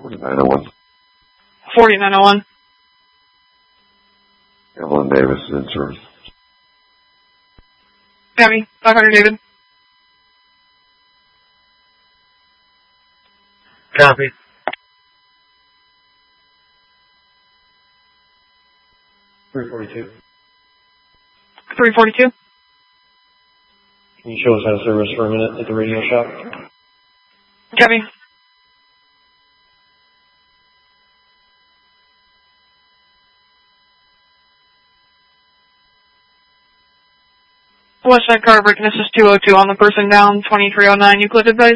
4901. 4901. Evelyn Davis is in service. Copy. 500 David. Copy. $342. 342. Can you show us out of service for a minute at the radio shop? Copy. Westside car break, this is 202 on the person down, 2309 Euclid advice.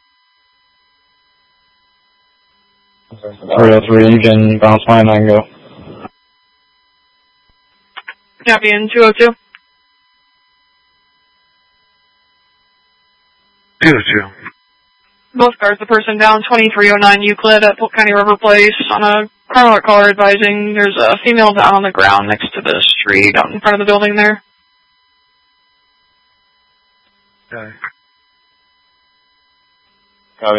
303, you can bounce mine, I can go. Copy in 202. 202. Both cars, the person down, 2309 Euclid at Polk County River Place on a car caller advising there's a female down on the ground next to the street out in front of the building there. Okay. Copy.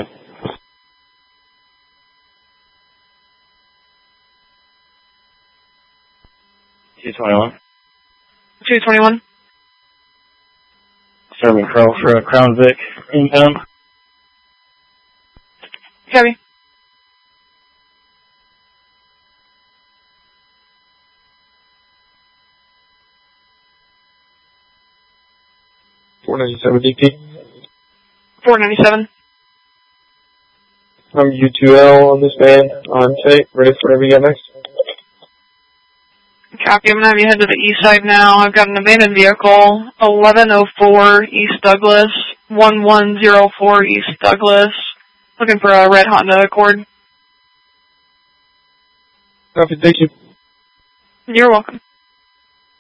$221. 221. Serving Crow for a Crown Vic inbound. Copy. $497 DP. 497. I'm U2L on this van, on tape, ready for whatever you got next. Copy, I'm going to have you head to the east side now. I've got an abandoned vehicle, 1104 East Douglas, 1104 East Douglas. Looking for a red Honda Accord. Copy, thank you. You're welcome.